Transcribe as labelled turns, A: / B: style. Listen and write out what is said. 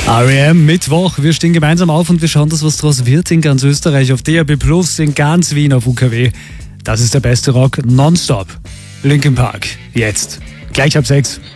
A: R.E.M. Mittwoch, wir stehen gemeinsam auf und wir schauen, dass was draus wird in ganz Österreich, auf DAB+, in ganz Wien auf UKW. Das ist der beste Rock nonstop. Linkin Park, jetzt, gleich ab 6.